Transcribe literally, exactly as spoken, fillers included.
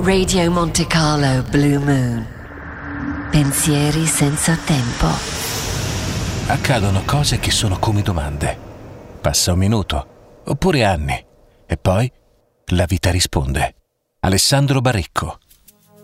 Radio Monte Carlo Blue Moon. Pensieri senza tempo. Accadono cose che sono come domande. Passa un minuto, oppure anni, e poi la vita risponde. Alessandro Baricco.